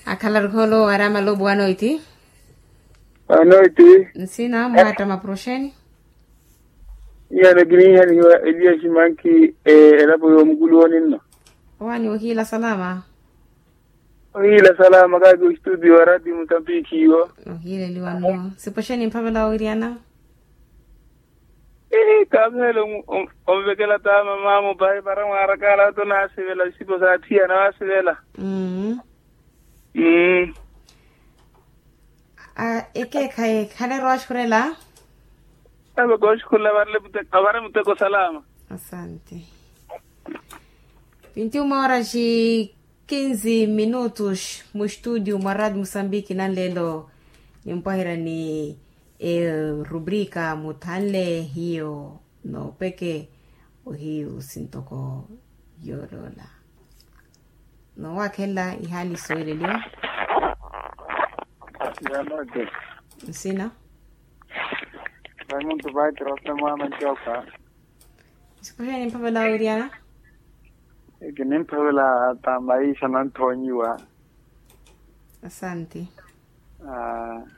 Akalar holo arama lo buano iti? Anoiti. Nsina mwata maprosheni? Iya na gini yani wa Elia Shimanki elapo yo mgulu wanino. Wani wakila salama? Wakila salama kago studio radio Mtambiki yo. Wakila liwano. Siposheni mpavela wiriana? Kamhelo omvekela tama mamo bai parang arakala to na sivela sipo sa tia na sivela. Eke kai kane rosh kurela? Aba gosh kula warle muteko salama. Asante. 21 minutos no estúdio Rádio Moçambique na lelo nimpahira ni rubrika mutale hiyo no peke o hiyo sintoko yorola no wakela ihali soile leo Ya note. Sina Vamos tu vai troca mama choka. Siposheni mpavela wiriana? Ikinin pavela tamai sanan tonyiwa. Asante.